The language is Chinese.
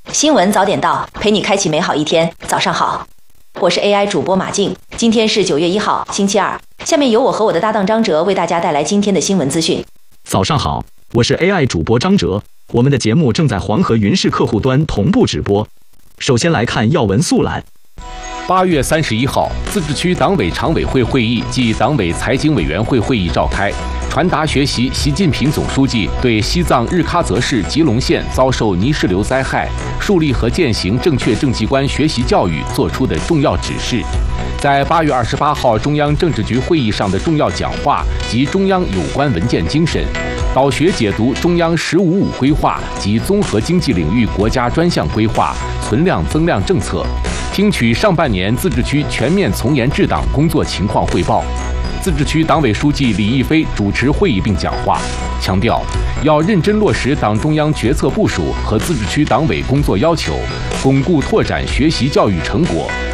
新闻早点到，陪你开启美好一天。早上好，我是 AI 主播马静，今天是9月1号，星期二。下面由我和我的搭档张哲为大家带来今天的新闻资讯。 早上好，我是 AI 主播张哲，我们的节目正在黄河云视客户端同步直播。首先来看要闻速览。 8月31号，自治区党委常委会会议暨党委财经委员会会议召开，传达学习习近平总书记对西藏日喀则市吉隆县遭受泥石流灾害树立和践行正确政绩观学习教育作出的重要指示。在8月28号中央政治局会议上的重要讲话及中央有关文件精神，导学解读中央“15+5”规划及综合经济领域国家专项规划存量增量政策，听取上半年自治区全面从严治党工作情况汇报。自治区党委书记李毅飞主持会议并讲话，强调要认真落实党中央决策部署和自治区党委工作要求，巩固拓展学习教育成果，